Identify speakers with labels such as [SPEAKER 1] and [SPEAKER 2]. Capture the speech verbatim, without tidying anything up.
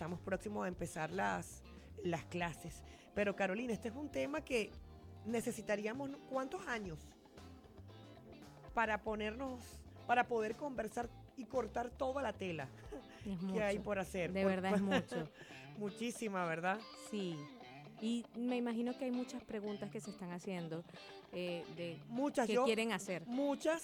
[SPEAKER 1] estamos próximos a empezar las, las clases. Pero Carolina, este es un tema que necesitaríamos ¿cuántos años para ponernos, para poder conversar y cortar toda la tela
[SPEAKER 2] Es
[SPEAKER 1] que
[SPEAKER 2] mucho,
[SPEAKER 1] hay por hacer?
[SPEAKER 2] de
[SPEAKER 1] Por-
[SPEAKER 2] verdad es mucho.
[SPEAKER 1] Muchísima, ¿verdad?
[SPEAKER 2] Sí, y me imagino que hay muchas preguntas que se están haciendo, eh, de
[SPEAKER 1] Muchas,
[SPEAKER 2] qué
[SPEAKER 1] yo,
[SPEAKER 2] quieren hacer.
[SPEAKER 1] muchas